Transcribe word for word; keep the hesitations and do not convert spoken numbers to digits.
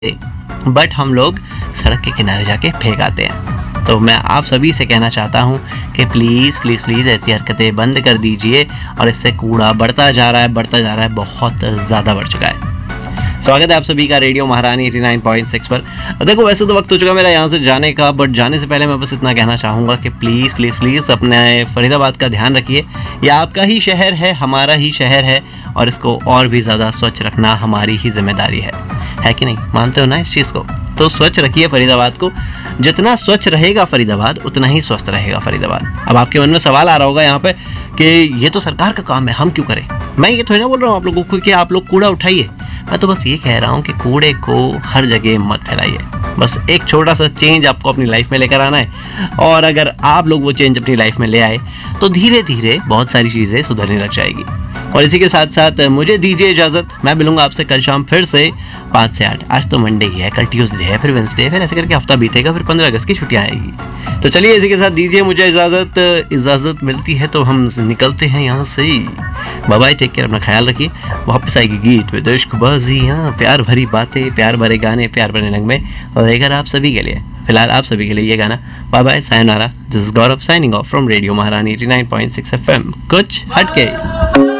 But हम लोग सड़क के किनारे जाके फेंक आते हैं। तो मैं आप सभी से कहना चाहता हूँ कि प्लीज़ प्लीज़ प्लीज़ ऐसी हरकतें बंद कर दीजिए, और इससे कूड़ा बढ़ता जा रहा है बढ़ता जा रहा है बहुत ज़्यादा बढ़ चुका है। स्वागत है आप सभी का रेडियो महारानी नवासी पॉइंट सिक्स पर। देखो वैसे तो वक्त हो चुका मेरा यहाँ से जाने का, बट जाने से पहले मैं बस इतना कहना चाहूँगा कि प्लीज़ प्लीज़ प्लीज़ अपने फरीदाबाद का ध्यान रखिए। यह आपका ही शहर है, हमारा ही शहर है, और इसको और भी ज़्यादा स्वच्छ रखना हमारी ही जिम्मेदारी है है कि नहीं? मानते हो ना इस चीज़ को? तो स्वच्छ रखिए फरीदाबाद को। जितना स्वच्छ रहेगा फरीदाबाद उतना ही स्वस्थ रहेगा फरीदाबाद। अब आपके मन में सवाल आ रहा होगा यहाँ पे कि ये तो सरकार का काम है, हम क्यों करें? मैं ये थोड़ी ना बोल रहा हूँ आप लोगों को कि आप लोग कूड़ा उठाइए। मैं तो बस ये कह रहा हूँ कि कूड़े को हर जगह मत फैलाइए। बस एक छोटा सा चेंज आपको अपनी लाइफ में लेकर आना है, और अगर आप लोग वो चेंज अपनी लाइफ में ले आए तो धीरे धीरे बहुत सारी चीज़ें सुधरने लग जाएगी। और इसी के साथ साथ मुझे दीजिए इजाज़त। मैं मिलूंगा आपसे कल शाम फिर से पाँच से आठ। आज तो मंडे ही है, कल ट्यूसडे है, फिर वेंसडे, फिर ऐसे करके हफ्ता बीतेगा, फिर पंद्रह अगस्त की छुट्टियाँ आएगी। तो चलिए इसी के साथ दीजिए मुझे इजाज़त। इजाज़त मिलती है तो हम निकलते हैं यहाँ से। बाय बाय, टेक केयर, अपना ख्याल रखिए। वापस आएगी गीत विद इश्कबाज़ियाँ, प्यार भरी बातें, प्यार भरे गाने, प्यार भरे रंग में, और रहेगा आप सभी के लिए। फिलहाल आप सभी के लिए ये गाना। Bye bye, sayonara. This is Gaurav signing off from radio महारानी नवासी पॉइंट सिक्स एफ एम। कुछ हटके।